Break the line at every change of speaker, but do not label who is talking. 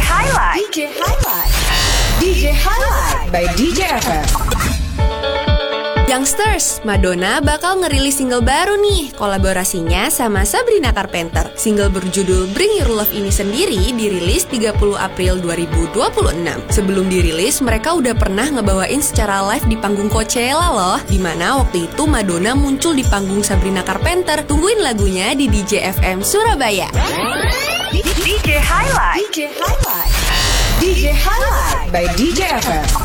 Highlight. DJ Highlight. DJ Highlight by DJ FM.
Youngsters, Madonna bakal ngerilis single baru nih. Kolaborasinya sama Sabrina Carpenter. Single berjudul Bring Your Love ini sendiri dirilis 30 April 2026. Sebelum dirilis, mereka udah pernah ngebawain secara live di panggung Coachella loh, dimana waktu itu Madonna muncul di panggung Sabrina Carpenter. Tungguin lagunya di DJ FM Surabaya.
DJ Highlight. DJ Highlight. DJ Highlight by DJ FM.